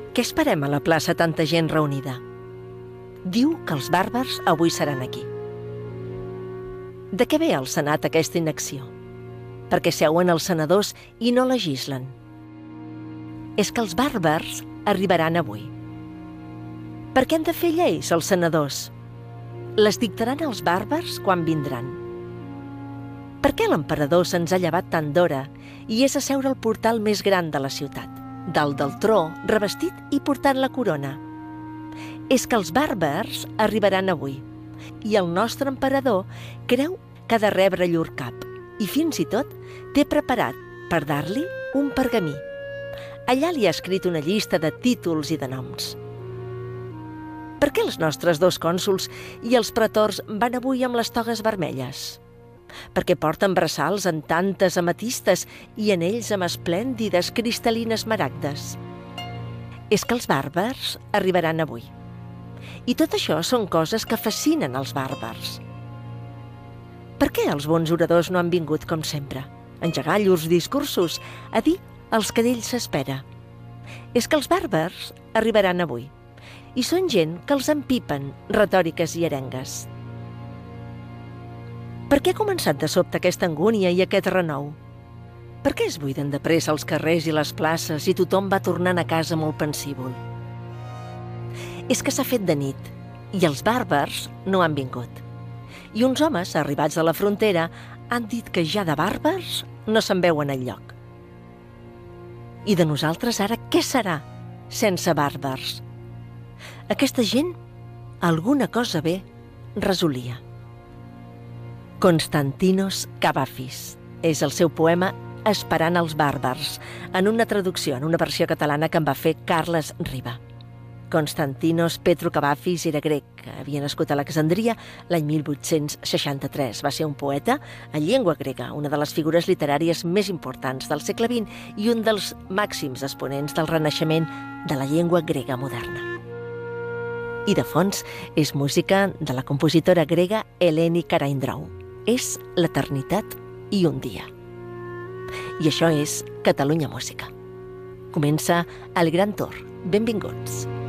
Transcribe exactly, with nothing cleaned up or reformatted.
Què esperem a la plaça tanta gent reunida? Diu que els bàrbars avui seran aquí. De què ve al Senat aquesta inacció? Perquè seuen els senadors i no legislen. És que els bàrbars arribaran avui. Per què han de fer lleis els senadors? Les dictaran els bàrbars quan vindran. Per què l'emperador se'ns ha llevat tan d'hora i és a seure al portal més gran de la ciutat, dalt del tro, revestit i portant la corona? És que els bàrbars arribaran avui i el nostre emperador creu que ha de rebre llur cap i fins i tot té preparat per dar-li un pergamí. Allà li ha escrit una llista de títols i de noms. Per què els nostres dos cònsols i els pretors van avui amb les togues vermelles? Perquè porten braçals en tantes ametistes i en ells amb esplèndides cristal·lines maragdes. És que els bàrbars arribaran avui. I tot això són coses que fascinen els bàrbars. Per què els bons oradors no han vingut com sempre? A engegar llurs discursos, a dir els que d'ells s'espera. És que els bàrbars arribaran avui. I són gent que els empipen retòriques i arengues. Per què ha començat de sobte aquesta angúnia i aquest renou? Per què es buiden de pressa els carrers i les places i tothom va tornant a casa molt pensívol? És que s'ha fet de nit i els bàrbars no han vingut. I uns homes arribats a la frontera han dit que ja de bàrbars no se'n veuen enlloc. I de nosaltres ara què serà sense bàrbars? Aquesta gent alguna cosa bé resolia. Konstantinos Kavafis és el seu poema Esperant els bàrbars, en una traducció, en una versió catalana que en va fer Carles Riba. Konstantinos Petru Kavafis era grec, que havia nascut a Alexandria l'any mil vuit-cents seixanta-tres. Va ser un poeta en llengua grega, una de les figures literàries més importants del segle vint i un dels màxims exponents del renaixement de la llengua grega moderna. I de fons és música de la compositora grega Eleni Karaindrou. És l'eternitat i un dia. I això és Catalunya Música. Comença el Gran Tour. Benvinguts.